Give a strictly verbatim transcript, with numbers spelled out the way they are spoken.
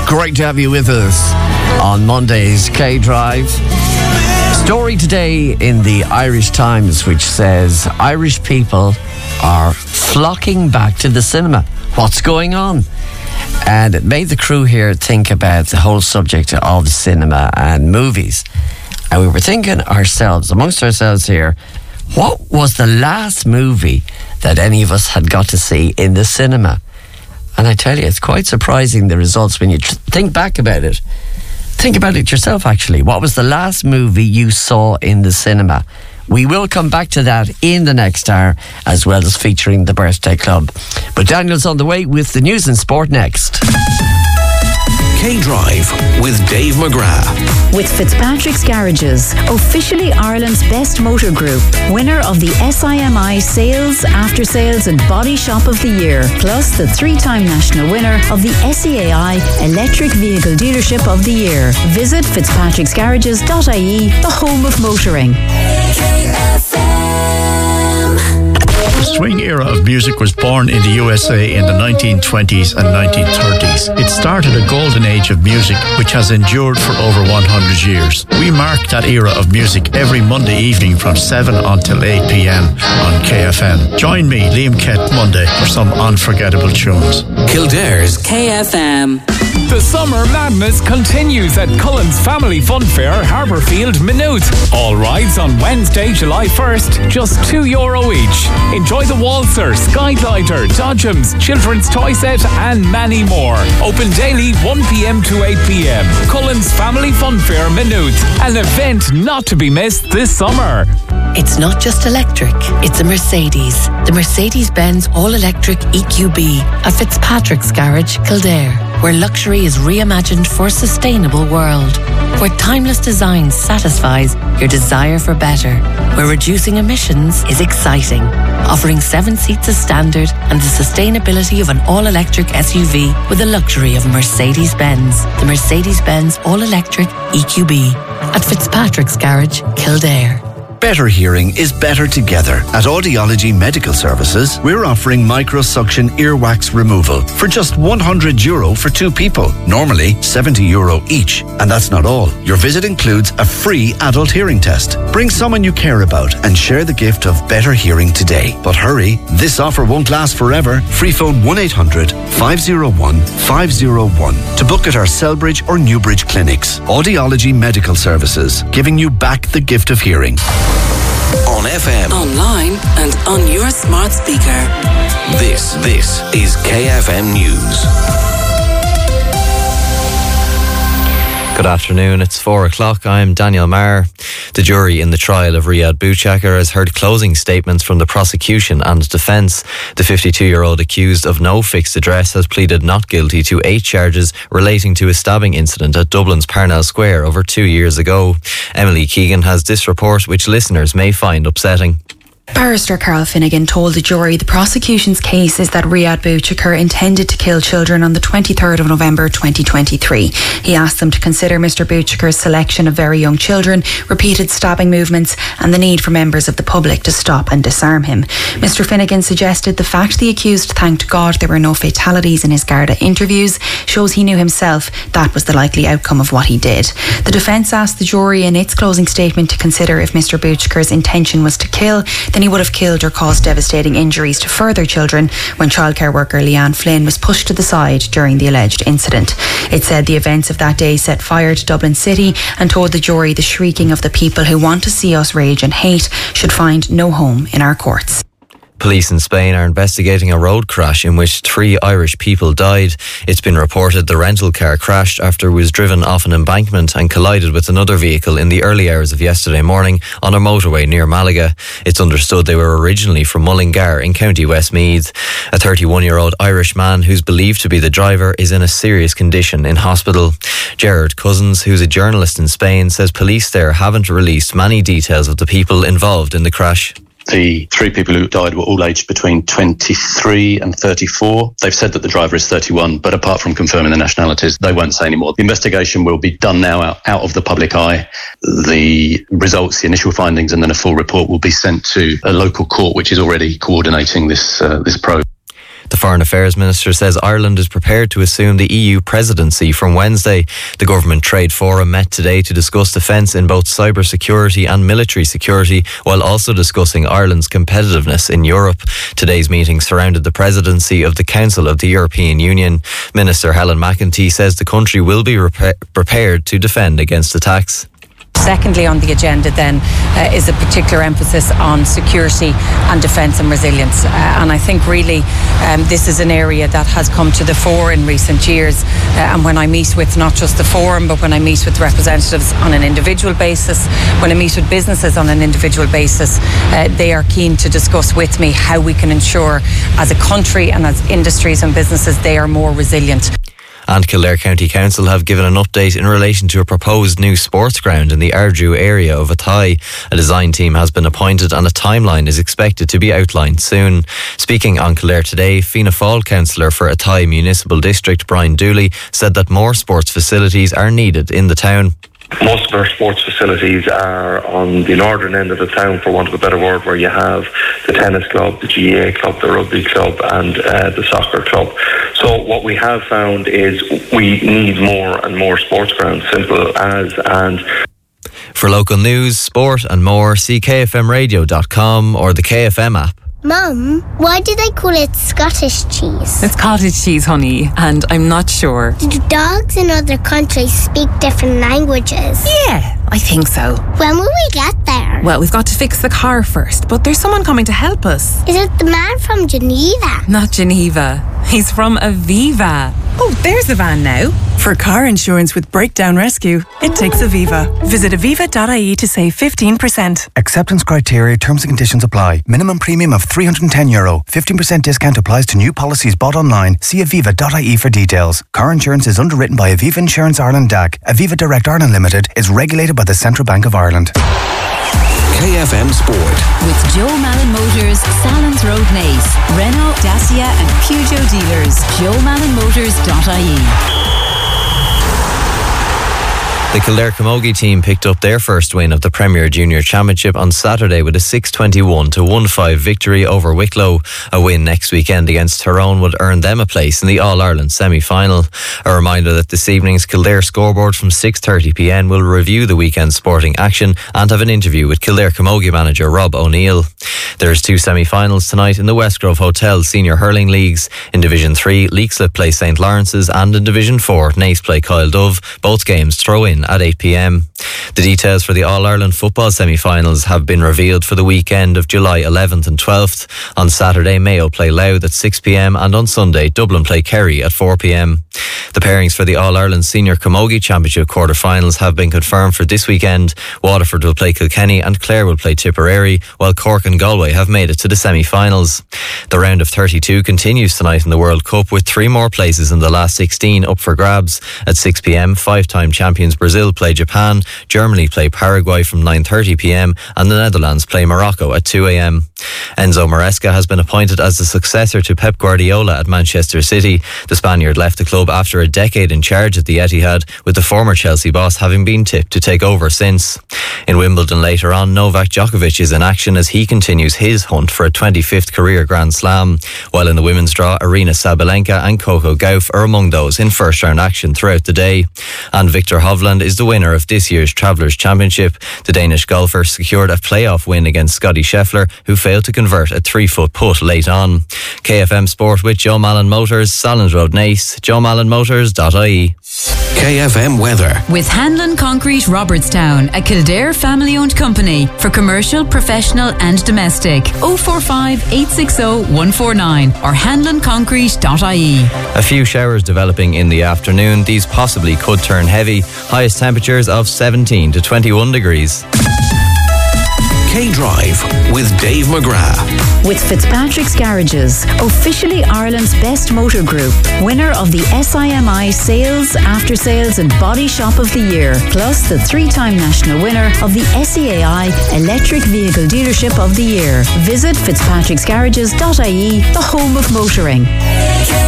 Great to have you with us on Monday's K-Drive. Story today in the Irish Times which says Irish people are flocking back to the cinema. What's going on? And it made the crew here think about the whole subject of cinema and movies. And we were thinking ourselves, amongst ourselves here, what was the last movie that any of us had got to see in the cinema? And I tell you, it's quite surprising, the results, when you tr- think back about it. Think about it yourself, actually. What was the last movie you saw in the cinema? We will come back to that in the next hour, as well as featuring the Birthday Club. But Daniel's on the way with the news and sport next. K-Drive with Dave McGrath. With Fitzpatrick's Garages, officially Ireland's best motor group, winner of the S I M I Sales, After Sales and Body Shop of the Year, plus the three-time national winner of the S E A I Electric Vehicle Dealership of the Year. Visit fitzpatricks garages dot I E, the home of motoring. The swing era of music was born in the U S A in the nineteen twenties and nineteen thirties. It started a golden age of music which has endured for over one hundred years. We mark that era of music every Monday evening from seven until eight p.m. on K F M. Join me, Liam Kett, Monday for some unforgettable tunes. Kildare's K F M. The summer madness continues at Cullen's Family Fun Fair, Harbourfield, Maynooth. All rides on Wednesday, July first, just two euro each. Enjoy the Waltzer, Skyglider, Dodgems, Children's Toy Set and many more. Open daily one p.m. to eight p.m. Cullen's Family Fun Fair, Maynooth. An event not to be missed this summer. It's not just electric, it's a Mercedes. The Mercedes-Benz All-Electric E Q B at Fitzpatrick's Garage, Kildare, where luxury is reimagined for a sustainable world, where timeless design satisfies your desire for better, where reducing emissions is exciting, offering seven seats as standard and the sustainability of an all-electric S U V with the luxury of a Mercedes-Benz. The Mercedes-Benz All-Electric E Q B at Fitzpatrick's Garage, Kildare. Better hearing is better together. At Audiology Medical Services, we're offering microsuction earwax removal for just one hundred euro for two people. Normally seventy euro each. And that's not all. Your visit includes a free adult hearing test. Bring someone you care about and share the gift of better hearing today. But hurry, this offer won't last forever. Free phone one eight hundred, five oh one, five oh one to book at our Selbridge or Newbridge clinics. Audiology Medical Services, giving you back the gift of hearing. On F M, online and on your smart speaker. This, this is K F M News. Good afternoon, it's four o'clock. I'm Daniel Maher. The jury in the trial of Riyad Bouchakar has heard closing statements from the prosecution and defence. The fifty-two-year-old accused of no fixed address has pleaded not guilty to eight charges relating to a stabbing incident at Dublin's Parnell Square over two years ago. Emily Keegan has this report, which listeners may find upsetting. Barrister Carl Finnegan told the jury the prosecution's case is that Riyad Bouchakar intended to kill children on the twenty-third of November twenty twenty-three. He asked them to consider Mr Bouchakar's selection of very young children, repeated stabbing movements and the need for members of the public to stop and disarm him. Mr Finnegan suggested the fact the accused thanked God there were no fatalities in his Garda interviews shows he knew himself that was the likely outcome of what he did. The defence asked the jury in its closing statement to consider if Mr Bouchakar's intention was to kill, then he would have killed or caused devastating injuries to further children when childcare worker Leanne Flynn was pushed to the side during the alleged incident. It said the events of that day set fire to Dublin City and told the jury the shrieking of the people who want to see us rage and hate should find no home in our courts. Police in Spain are investigating a road crash in which three Irish people died. It's been reported the rental car crashed after it was driven off an embankment and collided with another vehicle in the early hours of yesterday morning on a motorway near Malaga. It's understood they were originally from Mullingar in County Westmeath. A thirty-one-year-old Irish man who's believed to be the driver is in a serious condition in hospital. Gerard Cousins, who's a journalist in Spain, says police there haven't released many details of the people involved in the crash. The three people who died were all aged between twenty-three and thirty-four. They've said that the driver is thirty-one, but apart from confirming the nationalities, they won't say any more. The investigation will be done now out, out of the public eye. The results, the initial findings, and then a full report will be sent to a local court, which is already coordinating this uh, this probe. The Foreign Affairs Minister says Ireland is prepared to assume the E U presidency from Wednesday. The Government Trade Forum met today to discuss defence in both cyber security and military security, while also discussing Ireland's competitiveness in Europe. Today's meeting surrounded the presidency of the Council of the European Union. Minister Helen McEntee says the country will be repa- prepared to defend against attacks. Secondly, on the agenda then uh, is a particular emphasis on security and defence and resilience. Uh, and I think really um, this is an area that has come to the fore in recent years. Uh, and when I meet with not just the forum, but when I meet with representatives on an individual basis, when I meet with businesses on an individual basis, uh, they are keen to discuss with me how we can ensure as a country and as industries and businesses they are more resilient. And Kildare County Council have given an update in relation to a proposed new sports ground in the Ardrew area of Athy. A design team has been appointed and a timeline is expected to be outlined soon. Speaking on Kildare Today, Fianna Fáil councillor for Athy Municipal District, Brian Dooley, said that more sports facilities are needed in the town. Most of our sports facilities are on the northern end of the town, for want of a better word, where you have the tennis club, the G A A club, the rugby club and uh, the soccer club. So what we have found is we need more and more sports grounds, simple as. And for local news, sport and more, see K F M radio dot com or the K F M app. Mum, why do they call it Scottish cheese? It's cottage cheese, honey, and I'm not sure. Do dogs in other countries speak different languages? Yeah, I think so. When will we get there? Well, we've got to fix the car first, but there's someone coming to help us. Is it the man from Geneva? Not Geneva. He's from Aviva. Oh, there's the van now. For car insurance with breakdown rescue, it takes Aviva. Visit aviva dot I E to save fifteen percent. Acceptance criteria, terms and conditions apply. Minimum premium of three hundred ten euro. fifteen percent discount applies to new policies bought online. See aviva dot I E for details. Car insurance is underwritten by Aviva Insurance Ireland D A C. Aviva Direct Ireland Limited is regulated by the Central Bank of Ireland. K F M Sport. With Joe Malin Motors, Salons Road, Naas, Renault, Dacia and Peugeot dealers. joe malin motors dot I E. The Kildare Camogie team picked up their first win of the Premier Junior Championship on Saturday with a six twenty-one to one five victory over Wicklow. A win next weekend against Tyrone would earn them a place in the All-Ireland semi-final. A reminder that this evening's Kildare scoreboard from six thirty p m will review the weekend's sporting action and have an interview with Kildare Camogie manager Rob O'Neill. There's two semi-finals tonight in the Westgrove Hotel Senior Hurling Leagues. In Division three, Leixlip play St Lawrence's, and in Division four, Naas play Kyle Dove. Both games throw in at eight p m. The details for the All-Ireland football semi-finals have been revealed for the weekend of July eleventh and twelfth. On Saturday, Mayo play Louth at six p m and on Sunday, Dublin play Kerry at four p m. The pairings for the All-Ireland Senior Camogie Championship quarter-finals have been confirmed for this weekend. Waterford will play Kilkenny and Clare will play Tipperary, while Cork and Galway have made it to the semi-finals. The round of thirty-two continues tonight in the World Cup, with three more places in the last sixteen up for grabs. At six p m, five-time champions Brazil play Japan, Germany play Paraguay from nine thirty p m and the Netherlands play Morocco at two a m. Enzo Maresca has been appointed as the successor to Pep Guardiola at Manchester City. The Spaniard left the club after a decade in charge at the Etihad, with the former Chelsea boss having been tipped to take over since. In Wimbledon later on, Novak Djokovic is in action as he continues his hunt for a twenty-fifth career Grand Slam, while in the women's draw, Arina Sabalenka and Coco Gauff are among those in first round action throughout the day. And Victor Hovland is the winner of this year's Travellers' Championship. The Danish golfer secured a playoff win against Scotty Scheffler, who failed to convert a three-foot putt late on. K F M Sport with Joe Malin Motors, Salons Road, Naas, joe malin motors dot I E. K F M weather. With Hanlon Concrete Robertstown, a Kildare family-owned company for commercial, professional and domestic. oh four five, eight six oh, one four nine or hanlon concrete dot I E. A few showers developing in the afternoon. These possibly could turn heavy. Highest temperatures of seventeen to twenty-one degrees. K-Drive with Dave McGrath. With Fitzpatrick's Garages, officially Ireland's best motor group, winner of the S I M I Sales, After Sales and Body Shop of the Year, plus the three-time national winner of the S E A I Electric Vehicle Dealership of the Year. Visit fitzpatricks garages dot I E, the home of motoring.